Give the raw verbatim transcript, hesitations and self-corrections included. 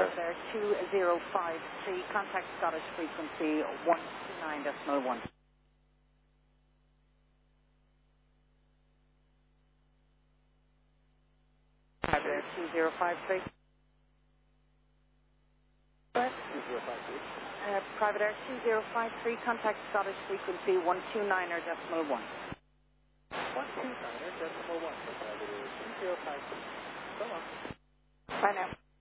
Hello. There, two zero five three, contact Scottish frequency one two nine decimal one. Private Air two zero five three. two zero five three. Uh, Private Air two zero five three, contact Scottish frequency one two nine decimal one. one two nine decimal one for Private Air two zero five three. Come on. Bye now.